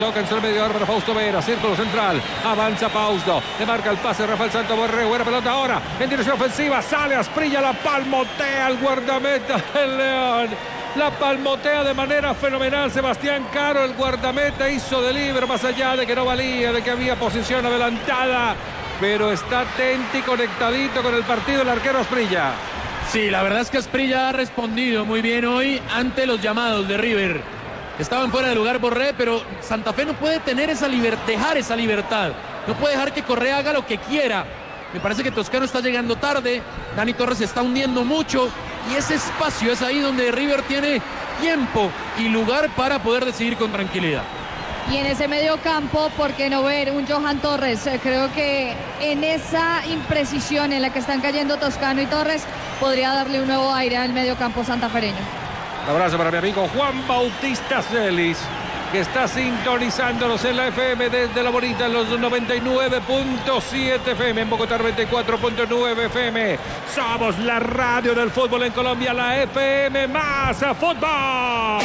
Toca en el medio para Fausto Vera, círculo central, avanza Fausto, le marca el pase Rafael Santos Borré, buena pelota ahora, en dirección ofensiva, sale Asprilla, la palmotea al guardameta del León, la palmotea de manera fenomenal Sebastián Caro, el guardameta hizo de libre, más allá de que no valía, de que había posición adelantada, pero está atento y conectadito con el partido el arquero Asprilla. Sí, la verdad es que Asprilla ha respondido muy bien hoy ante los llamados de River. Estaban fuera de lugar Borré, pero Santa Fe no puede tener dejar esa libertad. No puede dejar que Correa haga lo que quiera. Me parece que Toscano está llegando tarde. Dani Torres se está hundiendo mucho. Y ese espacio es ahí donde River tiene tiempo y lugar para poder decidir con tranquilidad. Y en ese medio campo, ¿por qué no ver un Johan Torres? Creo que en esa imprecisión en la que están cayendo Toscano y Torres, podría darle un nuevo aire al medio campo santafereño. Un abrazo para mi amigo Juan Bautista Celis, que está sintonizándonos en la FM desde La Bonita en los 99.7 FM, en Bogotá 94.9 FM. Somos la radio del fútbol en Colombia, la FM más fútbol.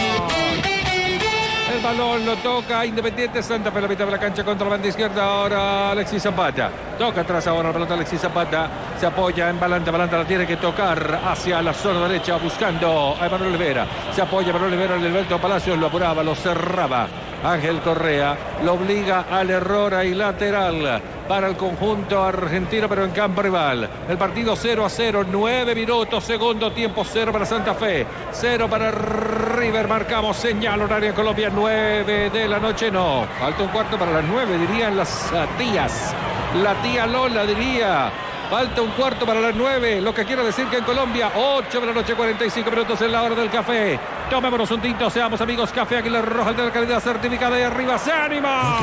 El balón lo toca Independiente Santa Fe, la mitad de la cancha contra la banda izquierda. Ahora Alexis Zapata. Toca atrás ahora la pelota Alexis Zapata. Se apoya en Balanta. Balanta la tiene que tocar hacia la zona derecha buscando a Emanuel Olivera. Se apoya Emanuel Olivera en el Alberto Palacios. Lo apuraba, lo cerraba. Ángel Correa lo obliga al error ahí lateral para el conjunto argentino, pero en campo rival. El partido 0-0, 9 minutos, segundo tiempo, 0 para Santa Fe, 0 para River. Marcamos señal horaria en Colombia, 9 de la noche, no, falta un cuarto para las 9, dirían las tías. La tía Lola diría, falta un cuarto para las 9, lo que quiero decir que en Colombia, 8 de la noche, 45 minutos en la hora del café. Tomémonos un tinto, seamos amigos, Café Águila Roja de la calidad certificada y arriba, ¡se anima!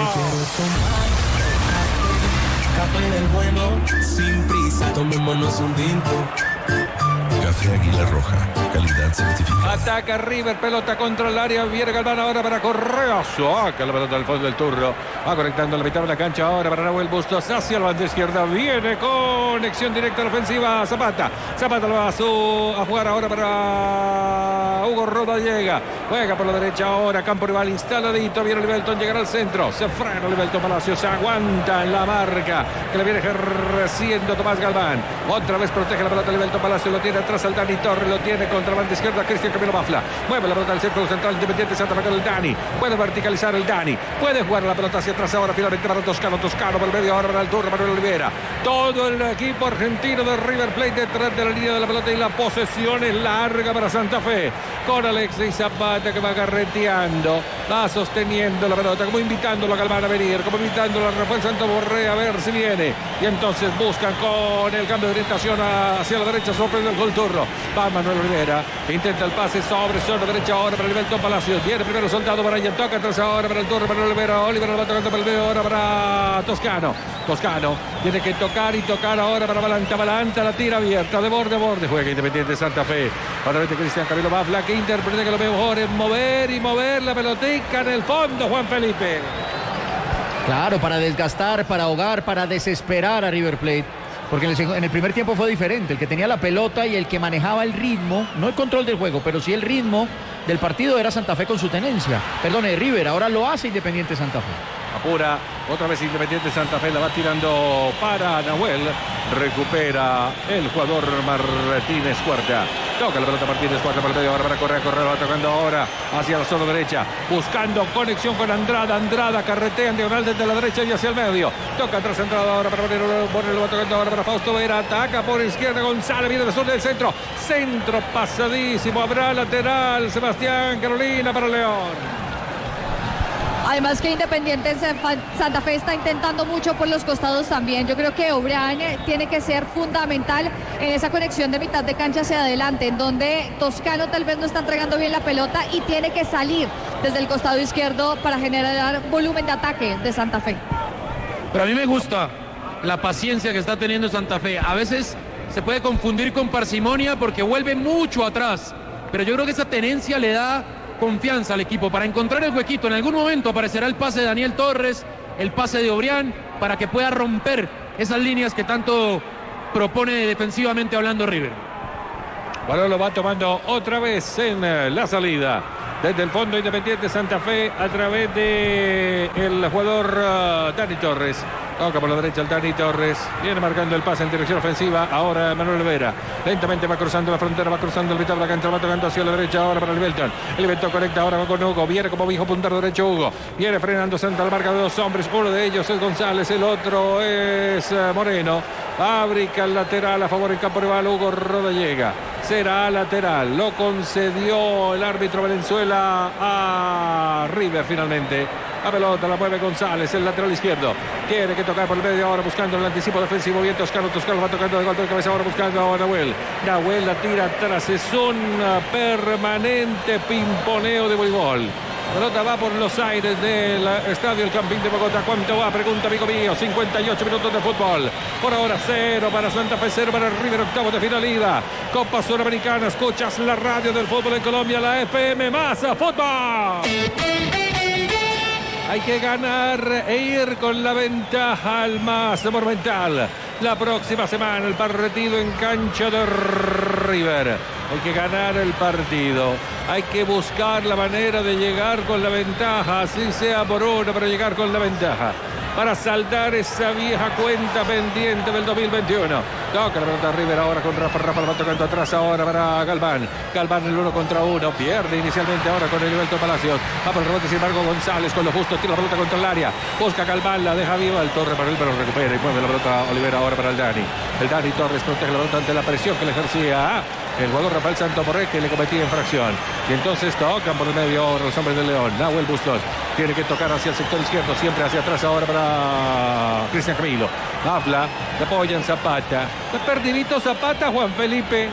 Café del bueno, sin prisa, tomémonos un tinto. Café Águila Roja, calidad certificada. Ataca River, pelota contra el área, viene Galván ahora para Correa, saca la pelota del fondo del turno, va conectando la mitad de la cancha ahora para Nahuel Bustos hacia la banda izquierda, viene conexión directa a la ofensiva Zapata, Zapata lo va a jugar ahora para Hugo Rodallega, juega por la derecha ahora, campo rival instaladito, viene Olivelton, llegará al centro, se frena Olivelton Palacio, se aguanta en la marca que le viene ejerciendo Tomás Galván, otra vez protege la pelota Olivelton Palacio, lo tiene atrás al Dani Torres, lo tiene contra la banda izquierda Cristian Camilo Bafla, mueve la pelota al círculo central Independiente Santa Fe con el Dani, puede verticalizar el Dani, puede jugar la pelota hacia atrás ahora, finalmente para Toscano por el medio ahora para el turno Manuel Olivera, todo el equipo argentino de River Plate detrás de la línea de la pelota y la posesión es larga para Santa Fe, con Alexis Zapata que va carreteando, va sosteniendo la pelota, como invitándolo a Galván a venir, como invitándolo a Rafael Santos Borré a ver si viene, y entonces buscan con el cambio de orientación hacia la derecha, sorprende el gol turno, va Manuel Olivera, intenta el pase sobre zona derecha ahora para Olivelton Palacios, viene primero soldado para Brian, toca atrás ahora para el turno Manuel Olivera, Oliver lo va tocando para el medio ahora para Toscano tiene que tocar y tocar ahora para Balanta la tira abierta de borde a borde, juega Independiente Santa Fe, otra vez Cristian Camilo Bafla que interpreta que lo mejor es mover y mover la pelotica en el fondo, Juan Felipe. Claro, para desgastar, para ahogar, para desesperar a River Plate. Porque en el primer tiempo fue diferente. El que tenía la pelota y el que manejaba el ritmo, no el control del juego, pero sí el ritmo del partido era Santa Fe con su tenencia. Perdone, River, ahora lo hace Independiente Santa Fe. Apura, otra vez Independiente Santa Fe, la va tirando para Nahuel. Recupera el jugador Martínez Cuarta. Toca la pelota Martínez Cuarta por el medio, ahora para Correa va tocando ahora hacia la zona derecha, buscando conexión con Andrada carretea en diagonal desde la derecha y hacia el medio. Toca atrás Andrada ahora para Borrell, lo va tocando ahora para Fausto Vera, ataca por izquierda González, viene de sur del centro pasadísimo, habrá lateral Sebastián Carolina para León. Además que Independiente Santa Fe está intentando mucho por los costados también. Yo creo que Obrán tiene que ser fundamental en esa conexión de mitad de cancha hacia adelante, en donde Toscano tal vez no está entregando bien la pelota y tiene que salir desde el costado izquierdo para generar volumen de ataque de Santa Fe. Pero a mí me gusta la paciencia que está teniendo Santa Fe. A veces se puede confundir con parsimonia porque vuelve mucho atrás, pero yo creo que esa tenencia le da confianza al equipo para encontrar el huequito. En algún momento aparecerá el pase de Daniel Torres, el pase de Obrián, para que pueda romper esas líneas que tanto propone defensivamente hablando River. Balón lo va tomando otra vez en la salida. Desde el fondo, Independiente Santa Fe a través de el jugador Dani Torres. Toca por la derecha el Dani Torres. Viene marcando el pase en dirección ofensiva. Ahora Manuel Vera. Lentamente va cruzando la frontera, va cruzando el mitad de la cancha, va tocando hacia la derecha ahora para el Belton. El Belton conecta ahora con Hugo. Viene como viejo puntero derecho Hugo. Viene frenando Santa al marca de dos hombres. Uno de ellos es González, el otro es Moreno. Fábrica el lateral a favor en campo rival. Hugo Rodallega. Será lateral. Lo concedió el árbitro Valenzuela a River finalmente. La pelota la mueve González, el lateral izquierdo. Quiere que tocar por el medio ahora buscando el anticipo defensivo. Bien Toscano va tocando de golpe de cabeza ahora buscando a Nahuel. Nahuel la tira atrás. Es un permanente pimponeo de voleibol. La pelota va por los aires del estadio El Campín de Bogotá. ¿Cuánto va? Pregunta amigo mío. 58 minutos de fútbol. Por ahora 0 para Santa Fe, 0 para River. Octavo de final ida. Copa Suramericana. Escuchas la radio del fútbol en Colombia. La FM más fútbol. Hay que ganar e ir con la ventaja al más monumental. La próxima semana el partido en cancha de River. Hay que ganar el partido. Hay que buscar la manera de llegar con la ventaja, así sea por uno, pero llegar con la ventaja. Para saldar esa vieja cuenta pendiente del 2021. Toca la pelota River ahora con Rafa. Rafa la va tocando atrás ahora para Galván. Galván el 1 contra 1. Pierde inicialmente ahora con Heriberto Palacios. Va por el rebote, sin embargo, González con lo justo. Tira la pelota contra el área. Busca Galván, la deja viva. El Torre para él, pero recupera y mueve la pelota Olivera ahora para el Dani. El Dani Torres protege la pelota ante la presión que le ejercía el jugador Rafael Santoborré, que le cometía infracción. Y entonces tocan por el medio ahora los hombres del León. Nahuel Bustos tiene que tocar hacia el sector izquierdo, siempre hacia atrás ahora para Cristian Camilo. Habla, le apoyan Zapata. ¿Está perdidito Zapata, Juan Felipe?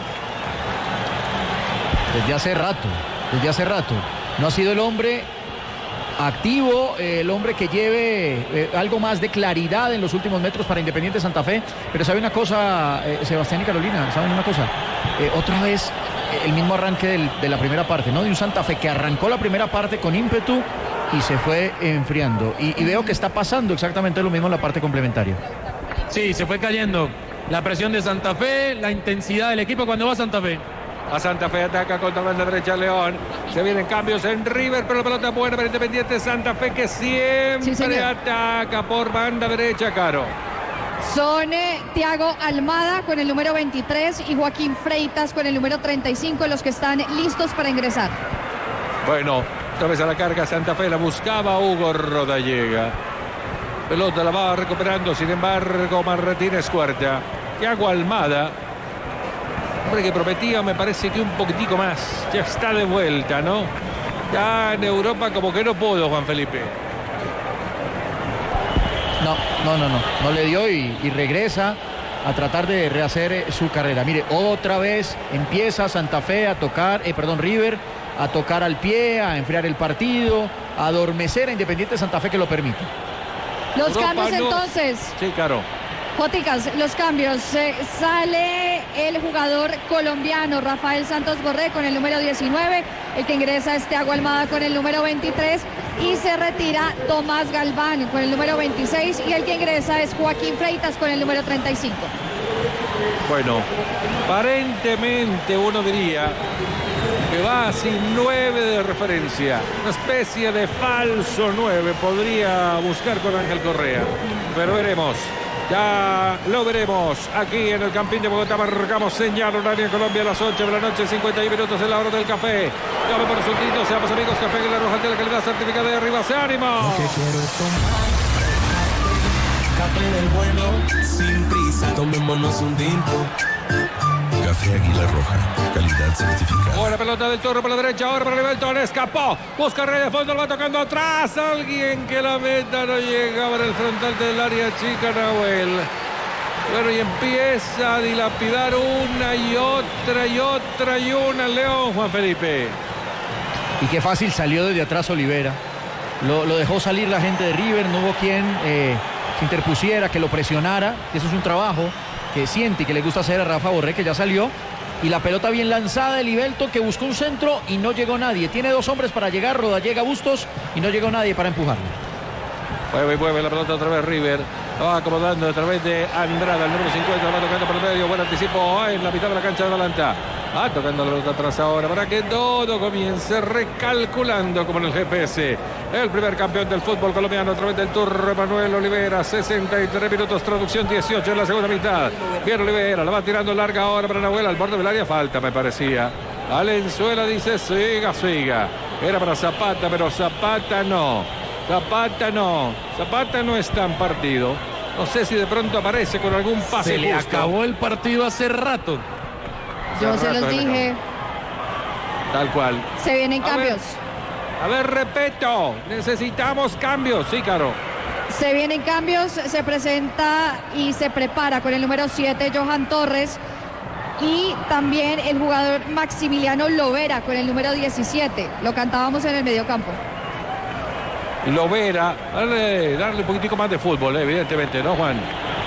Desde hace rato. No ha sido el hombre activo, el hombre que lleve algo más de claridad en los últimos metros para Independiente Santa Fe. Pero sabe una cosa, Sebastián y Carolina, saben una cosa, otra vez el mismo arranque de la primera parte, ¿no? De un Santa Fe que arrancó la primera parte con ímpetu y se fue enfriando. Y veo que está pasando exactamente lo mismo en la parte complementaria. Sí, se fue cayendo la presión de Santa Fe, la intensidad del equipo cuando va a Santa Fe. A Santa Fe ataca contra la banda derecha León. Se vienen cambios en River, pero la pelota buena para Independiente Santa Fe, que siempre ataca por banda derecha, Caro. Son Thiago Almada con el número 23 y Joaquín Freitas con el número 35 los que están listos para ingresar. Bueno, otra vez a la carga Santa Fe, la buscaba Hugo Rodallega. Pelota la va recuperando, sin embargo, Martínez Cuarta. Thiago Almada. Hombre que prometía, me parece que un poquitico más. Ya está de vuelta, ¿no? Ya en Europa como que no pudo, Juan Felipe. No le dio y regresa a tratar de rehacer su carrera. Mire, otra vez empieza Santa Fe a tocar, River, a tocar al pie, a enfriar el partido, a adormecer a Independiente Santa Fe, que lo permite. Los cambios entonces. Sí, claro. Joticas, los cambios. Sale el jugador colombiano Rafael Santos Borré con el número 19. El que ingresa es Thiago Almada con el número 23. Y se retira Tomás Galván con el número 26. Y el que ingresa es Joaquín Freitas con el número 35. Bueno, aparentemente uno diría que va sin 9 de referencia. Una especie de falso 9 podría buscar con Ángel Correa. Pero veremos. Ya lo veremos aquí en el Campín de Bogotá. Marcamos señal horaria en Colombia a las 8 de la noche, 51 minutos en la hora del café. Llame por su tinto, seamos amigos. Café Águila Roja de la calidad certificada de arriba. ¡Se ánimo! Lo que quiero es tomar café del bueno, sin prisa. Tomémonos un tinto. Café Águila Roja, calidad certificada. Buena pelota del Toro por la derecha, ahora para Belton, escapó, busca Rey de fondo, lo va tocando atrás, alguien que la meta, no llega para el frontal del área chica, Nahuel. Bueno, y empieza a dilapidar una y otra León, Juan Felipe. Y qué fácil salió desde atrás Olivera. Lo dejó salir la gente de River, no hubo quien se interpusiera, que lo presionara, que eso es un trabajo que siente y que le gusta hacer a Rafa Borré, que ya salió, y la pelota bien lanzada de Heriberto, que buscó un centro y no llegó nadie. Tiene dos hombres para llegar, Rodallega, Bustos, y no llegó nadie para empujarlo. Mueve la pelota otra vez River, la va acomodando a través de Andrada, el número 50, la va tocando por el medio, buen anticipo en la mitad de la cancha de Atalanta. Tocando la pelota atrás ahora para que todo comience recalculando como en el GPS. El primer campeón del fútbol colombiano a través del Tour, Manuel Olivera. 63 minutos, traducción 18 en la segunda mitad. Bien Olivera, la va tirando larga ahora para Nahuel al borde del área. Falta, me parecía. Valenzuela dice siga, siga. Era para Zapata, pero Zapata no. Zapata no está en partido. No sé si de pronto aparece con algún pase. Se le justo. acabó el partido hace rato. Yo se los dije. Tal cual. Se vienen cambios. A ver, repito. Necesitamos cambios. Sí, Caro. Se vienen cambios. Se presenta y se prepara con el número 7, Johan Torres. Y también el jugador Maximiliano Lovera con el número 17. Lo cantábamos en el mediocampo. Lovera. Darle un poquitico más de fútbol, evidentemente, ¿no, Juan?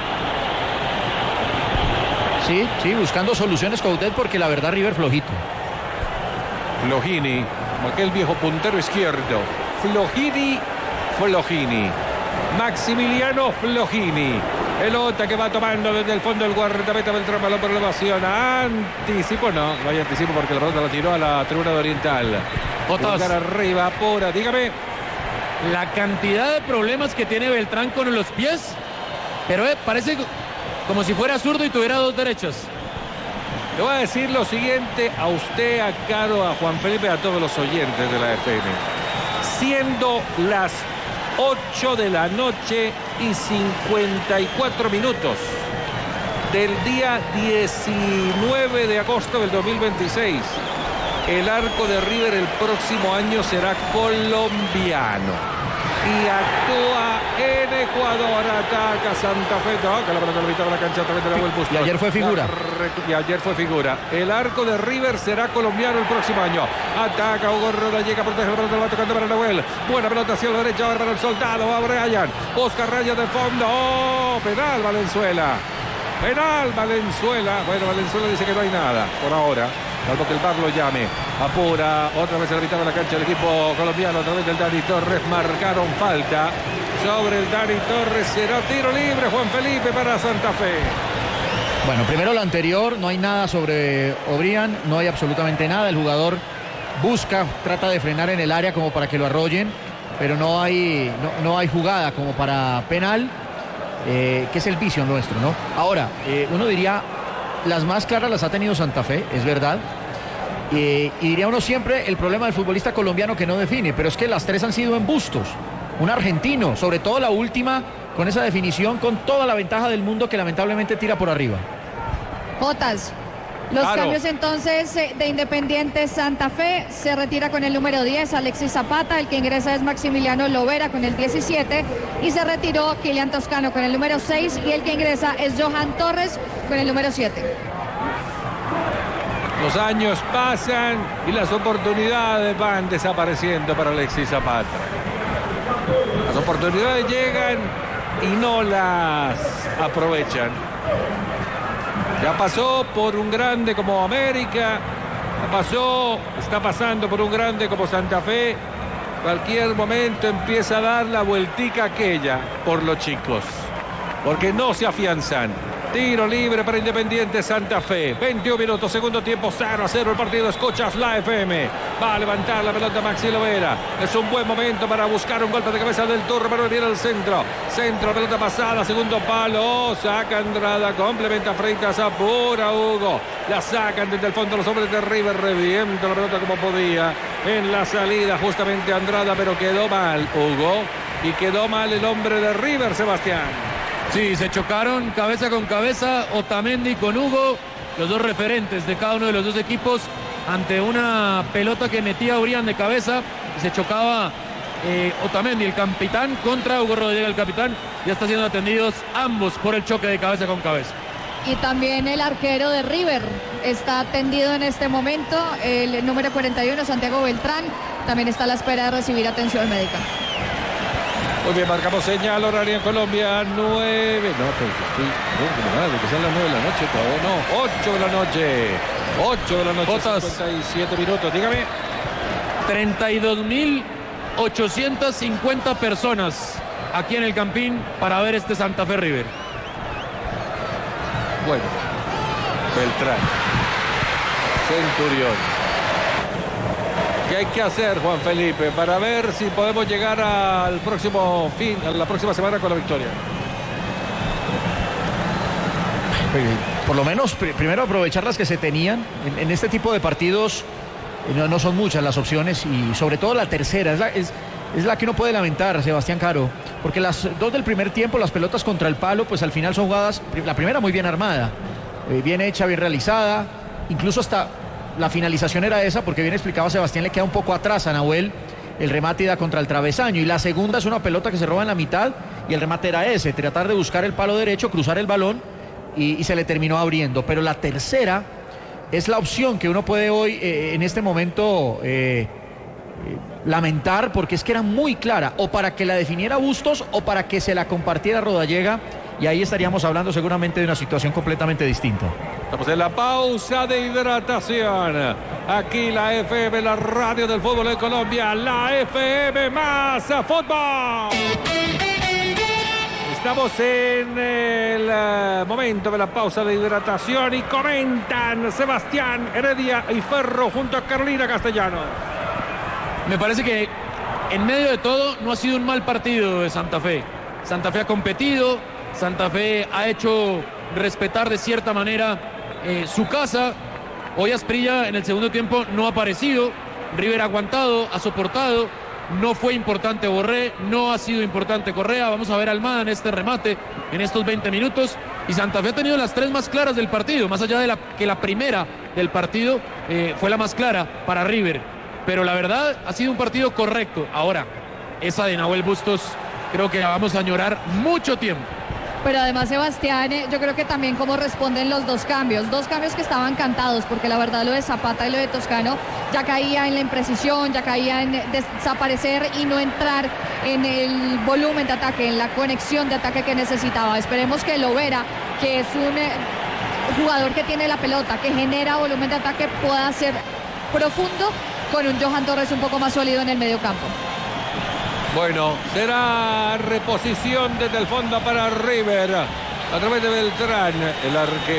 Sí, buscando soluciones Coudet porque la verdad River flojito. Flojini, como aquel viejo puntero izquierdo. Flojini. Maximiliano Flojini. Pelota que va tomando desde el fondo del guardameta Beltrán, balón por elevación. Anticipo, no hay anticipo porque la pelota la tiró a la tribuna de Oriental. Botar arriba, Pura, dígame. La cantidad de problemas que tiene Beltrán con los pies, pero parece como si fuera zurdo y tuviera dos derechas. Le voy a decir lo siguiente a usted, a Caro, a Juan Felipe, a todos los oyentes de la FM. Siendo las 8 de la noche y 54 minutos del día 19 de agosto del 2026, el arco de River el próximo año será colombiano. Y actúa en Ecuador, ataca Santa Fe, toca la pelota la mitad de la cancha a través de la vuelta. Y ayer fue figura. El arco de River será colombiano el próximo año. Ataca Hugo Roda, llega, protege la pelota, va tocando para Nahuel. Buena pelota hacia la derecha, ahora para el soldado, va Brian. Oscar Raya de fondo. Penal Valenzuela. Bueno, Valenzuela dice que no hay nada por ahora. Salvo que el VAR lo llame. Apura, otra vez a la mitad de la cancha el equipo colombiano a través del Dani Torres. Marcaron falta sobre el Dani Torres. Será tiro libre, Juan Felipe, para Santa Fe. Bueno, primero lo anterior, no hay nada sobre Obrian, no hay absolutamente nada. El jugador busca, trata de frenar en el área como para que lo arrollen, pero no hay jugada como para penal, que es el vicio nuestro, ¿no? Ahora, uno diría, las más claras las ha tenido Santa Fe, es verdad. Y diría uno siempre el problema del futbolista colombiano que no define, pero es que las tres han sido embustos. Un argentino, sobre todo la última, con esa definición, con toda la ventaja del mundo que lamentablemente tira por arriba. Jotas, los cambios entonces de Independiente Santa Fe. Se retira con el número 10 Alexis Zapata, el que ingresa es Maximiliano Lovera con el 17 y se retiró Kylian Toscano con el número 6 y el que ingresa es Johan Torres con el número 7. Los años pasan y las oportunidades van desapareciendo para Alexis Zapata. Las oportunidades llegan y no las aprovechan. Ya pasó por un grande como América, está pasando por un grande como Santa Fe. Cualquier momento empieza a dar la vueltica aquella por los chicos, porque no se afianzan. Tiro libre para Independiente Santa Fe. 21 minutos, segundo tiempo, 0-0 el partido. Escuchas la FM. Va a levantar la pelota Maxi Lovera. Es un buen momento para buscar un golpe de cabeza del Turro, pero viene al centro. Centro, pelota pasada, segundo palo. Saca Andrada, complementa Freitas, apura Hugo. La sacan desde el fondo los hombres de River. Revienta la pelota como podía. En la salida justamente Andrada, pero quedó mal Hugo. Y quedó mal el hombre de River, Sebastián. Sí, se chocaron cabeza con cabeza Otamendi con Hugo, los dos referentes de cada uno de los dos equipos, ante una pelota que metía Obrian de cabeza. Se chocaba Otamendi, el capitán, contra Hugo Rodríguez, el capitán. Ya están siendo atendidos ambos por el choque de cabeza con cabeza. Y también el arquero de River está atendido en este momento, el número 41, Santiago Beltrán, también está a la espera de recibir atención médica. Muy bien, marcamos señal horaria en Colombia, 9. No, que sean las 9 de la noche, todavía no. 8 de la noche. 8 de la noche, Jotas. 57 minutos, dígame. 32.850 personas aquí en el Campín para ver este Santa Fe River. Bueno, Beltrán. Centurión. ¿Qué hay que hacer, Juan Felipe, para ver si podemos llegar al próximo fin, a la próxima semana con la victoria? Por lo menos, primero aprovechar las que se tenían. En este tipo de partidos no son muchas las opciones y sobre todo la tercera es la que uno puede lamentar, Sebastián Caro, porque las dos del primer tiempo, las pelotas contra el palo, pues al final son jugadas, la primera muy bien armada, bien hecha, bien realizada, incluso hasta la finalización era esa, porque bien explicaba Sebastián, le queda un poco atrás a Nahuel, el remate da contra el travesaño, y la segunda es una pelota que se roba en la mitad, y el remate era ese, tratar de buscar el palo derecho, cruzar el balón, y se le terminó abriendo, pero la tercera es la opción que uno puede hoy, en este momento, lamentar, porque es que era muy clara, o para que la definiera Bustos, o para que se la compartiera Rodallega, y ahí estaríamos hablando seguramente de una situación completamente distinta. Estamos en la pausa de hidratación. Aquí la FM, la radio del fútbol de Colombia, la FM más fútbol. Estamos en el momento de la pausa de hidratación y comentan Sebastián Heredia y Ferro junto a Carolina Castellanos. Me parece que en medio de todo no ha sido un mal partido de Santa Fe. Santa Fe ha competido, Santa Fe ha hecho respetar de cierta manera su casa. Hoy Asprilla en el segundo tiempo no ha aparecido. River ha aguantado, ha soportado. No fue importante Borré, no ha sido importante Correa. Vamos a ver a Almada en este remate, en estos 20 minutos. Y Santa Fe ha tenido las tres más claras del partido, más allá de que la primera del partido fue la más clara para River. Pero la verdad ha sido un partido correcto. Ahora, esa de Nahuel Bustos creo que la vamos a añorar mucho tiempo. Pero además, Sebastián, yo creo que también cómo responden los dos cambios que estaban cantados, porque la verdad lo de Zapata y lo de Toscano ya caía en la imprecisión, ya caía en desaparecer y no entrar en el volumen de ataque, en la conexión de ataque que necesitaba. Esperemos que Lovera, que es un jugador que tiene la pelota, que genera volumen de ataque, pueda ser profundo con un Johan Torres un poco más sólido en el medio campo. Bueno, será reposición desde el fondo para River a través de Beltrán, el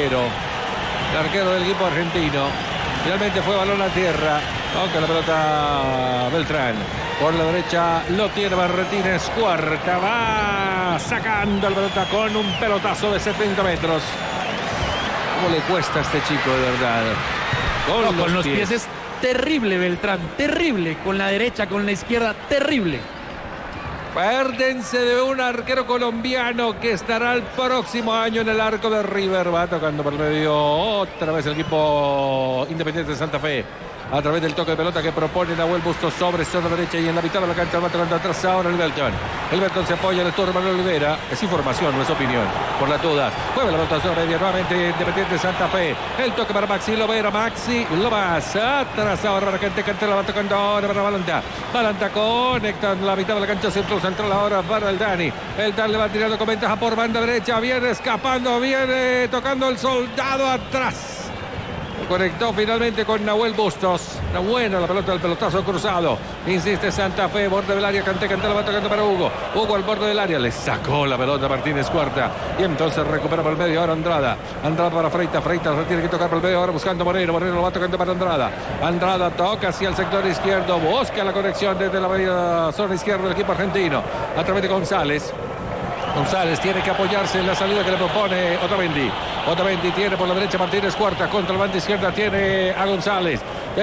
arquero del equipo argentino. Finalmente fue balón a tierra, toca la pelota Beltrán. Por la derecha lo tiene Martínez, cuarta, va sacando la pelota con un pelotazo de 70 metros. ¿Cómo le cuesta a este chico, de verdad? Con los pies es terrible Beltrán, terrible, con la derecha, con la izquierda, terrible. Pérdense de un arquero colombiano que estará el próximo año en el arco de River. Va tocando por medio otra vez el equipo Independiente de Santa Fe. A través del toque de pelota que propone Nahuel Bustos sobre zona derecha y en la mitad de la cancha va tocando atrás ahora el Beltrán. El Beltrán se apoya en el turno de Manuel Olivera. Es información, no es opinión. Por las dudas. Juega la pelota sobre media nuevamente Independiente de Santa Fe. El toque para Maxi Lovera. Maxi Lomas. Atrás ahora la gente la va tocando ahora para Balanta. Balanta conecta en la mitad de la cancha central ahora para el Dani. El Dani le va tirando con ventaja por banda derecha. Viene escapando, viene tocando el soldado atrás. Conectó finalmente con Nahuel Bustos. Una buena la pelota del pelotazo cruzado. Insiste Santa Fe, borde del área. Cante la va tocando para Hugo. Hugo al borde del área. Le sacó la pelota Martínez cuarta. Y entonces recupera por el medio ahora Andrada. Andrada para Freitas. Freitas tiene que tocar por el medio ahora buscando Moreno. Moreno lo va tocando para Andrada. Andrada toca hacia el sector izquierdo. Busca la conexión desde la media zona izquierda del equipo argentino. A través de González. González tiene que apoyarse en la salida que le propone Otamendi. Otamendi tiene por la derecha Martínez cuarta. Contra la banda izquierda tiene a González.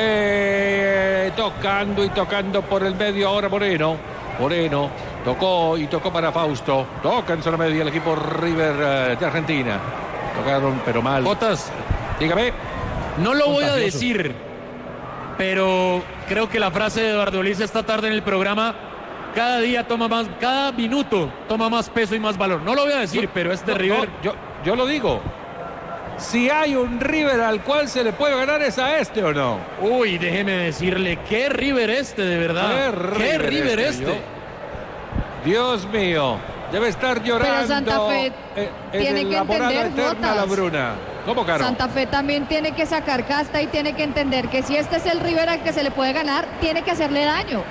Tocando por el medio ahora Moreno. Moreno tocó para Fausto. Toca en zona media el equipo River de Argentina. Tocaron pero mal. Botas, dígame. No lo voy a decir, pero creo que la frase de Eduardo Luis esta tarde en el programa: cada día toma más, cada minuto toma más peso y más valor. No lo voy a decir, pero este River... Yo lo digo. Si hay un River al cual se le puede ganar, ¿es a este o no? Uy, déjeme decirle, qué River este, de verdad. ¿Qué River este? Dios mío, debe estar llorando. Pero Santa Fe tiene que entender, eterna la Bruna. ¿Cómo, Caro? Santa Fe también tiene que sacar casta y tiene que entender que si este es el River al que se le puede ganar, tiene que hacerle daño.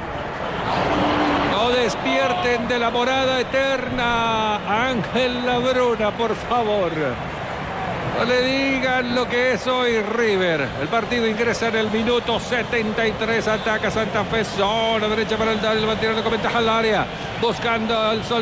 No despierten de la morada eterna, Ángel Labruna, por favor. No le digan lo que es hoy River. El partido ingresa en el minuto 73. Ataca Santa Fe. Zona derecha para el Dario. Va a tirar con ventaja al área. Buscando al sol.